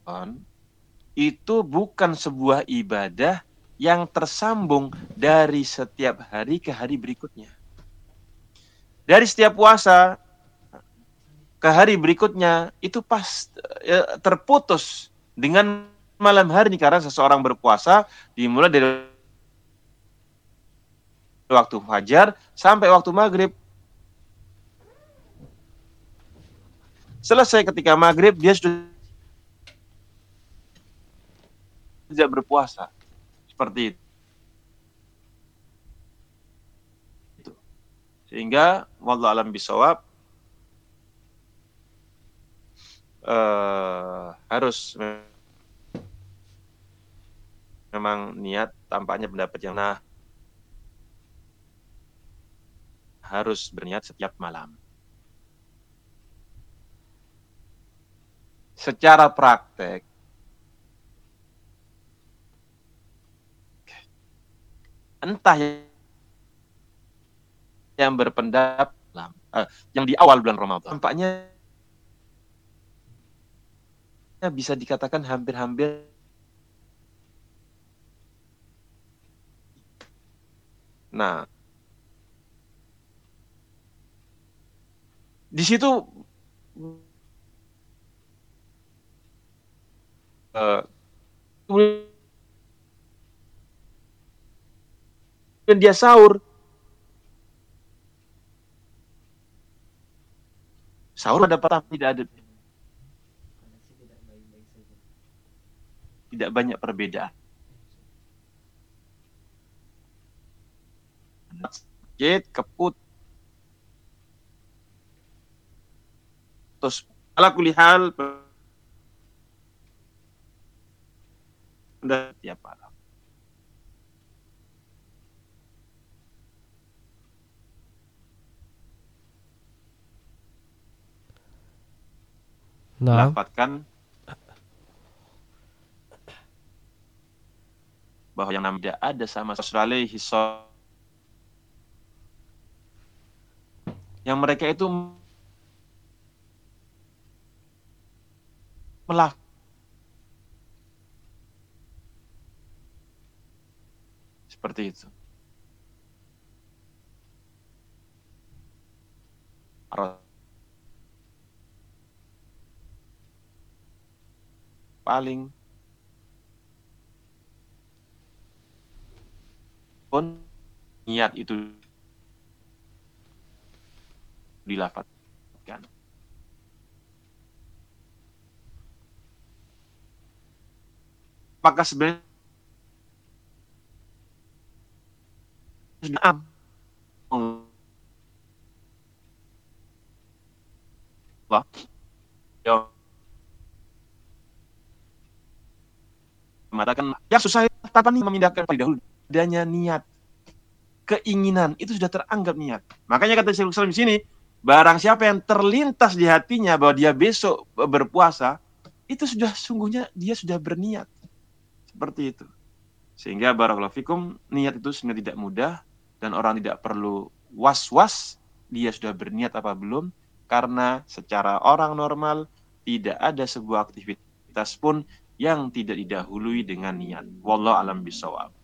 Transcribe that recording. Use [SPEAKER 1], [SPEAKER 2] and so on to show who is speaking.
[SPEAKER 1] itu bukan sebuah ibadah yang tersambung dari setiap hari ke hari berikutnya. Dari setiap puasa ke hari berikutnya itu terputus dengan malam hari karena seseorang berpuasa dimulai dari waktu fajar sampai waktu maghrib. Selesai ketika maghrib dia sudah tidak berpuasa. Seperti itu. Sehingga wallahu alam bisawab harus memang niat, tampaknya pendapat yang harus berniat setiap malam. Secara praktek entah yang berpendapat yang di awal bulan Ramadan tampaknya bisa dikatakan hampir-hampir di situ kemudian dia sahur ada petang, tidak banyak perbedaan. Sakit, keputus, ala kulli hal tiap malam. Lafatkan bahwa yang namanya ada sama Rasulullah yang mereka itu melafalkan seperti itu. Paling pun niat itu dilafatkan. Apakah sebenarnya mengatakan ya susah tapi memindahkan pada dahulu adanya niat, keinginan itu sudah teranggap niat. Makanya kata Syekhul Islam di sini, barang siapa yang terlintas di hatinya bahwa dia besok berpuasa, itu sudah sungguhnya dia sudah berniat. Seperti itu. Sehingga barakallahu fikum, niat itu sebenarnya tidak mudah dan orang tidak perlu was-was dia sudah berniat apa belum, karena secara orang normal tidak ada sebuah aktivitas pun yang tidak didahului dengan niat. Wallahu alam bisawab.